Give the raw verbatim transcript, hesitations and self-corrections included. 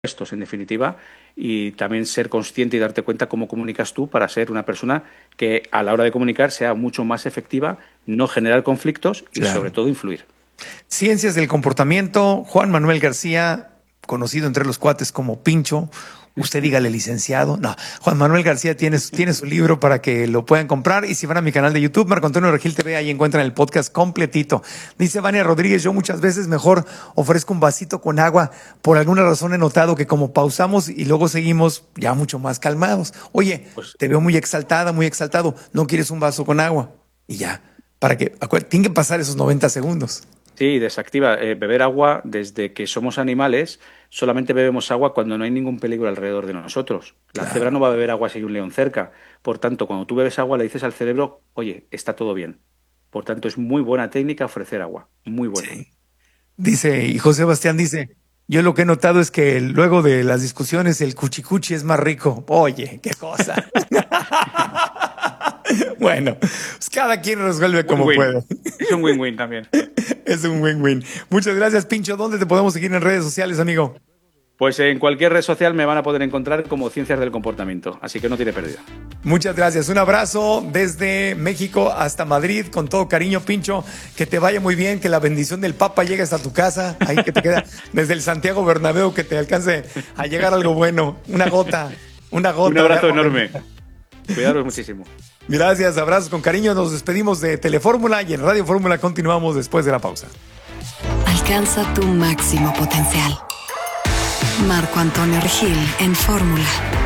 gestos, en definitiva, y también ser consciente y darte cuenta cómo comunicas tú para ser una persona que a la hora de comunicar sea mucho más efectiva, no generar conflictos y Claro. sobre todo influir. Ciencias del comportamiento, Juan Manuel García, conocido entre los cuates como Pincho. Usted dígale licenciado. No, Juan Manuel García tiene, tiene su libro para que lo puedan comprar. Y si van a mi canal de YouTube, Marco Antonio Regil T V, ahí encuentran el podcast completito. Dice Vania Rodríguez, yo muchas veces mejor ofrezco un vasito con agua. Por alguna razón he notado que como pausamos y luego seguimos ya mucho más calmados. Oye, Pues, te veo muy exaltada, muy exaltado. ¿No quieres un vaso con agua? Y ya, para que, acuérdate, tienen que pasar esos noventa segundos. sí, desactiva. Eh, beber agua, desde que somos animales, solamente bebemos agua cuando no hay ningún peligro alrededor de nosotros. La Claro. cebra no va a beber agua si hay un león cerca. Por tanto, cuando tú bebes agua, le dices al cerebro, oye, está todo bien. Por tanto, es muy buena técnica ofrecer agua. Muy buena. Sí. Dice, y José Bastián dice, yo lo que he notado es que luego de las discusiones el cuchicuchi es más rico. Oye, qué cosa. Bueno, pues cada quien resuelve como Win-win. puede. Es un win-win también. Es un win-win. Muchas gracias, Pincho. ¿Dónde te podemos seguir en redes sociales, amigo? Pues en cualquier red social me van a poder encontrar como Ciencias del Comportamiento, así que no tiene pérdida. Muchas gracias. Un abrazo desde México hasta Madrid, con todo cariño, Pincho. Que te vaya muy bien, que la bendición del Papa llegue hasta tu casa, ahí que te queda desde el Santiago Bernabéu, que te alcance a llegar algo bueno. Una gota, una gota. Un abrazo de agua. enorme. Cuidaros muchísimo. Gracias, abrazos con cariño. Nos despedimos de Telefórmula y en Radio Fórmula continuamos después de la pausa. Alcanza tu máximo potencial. Marco Antonio Regil en Fórmula.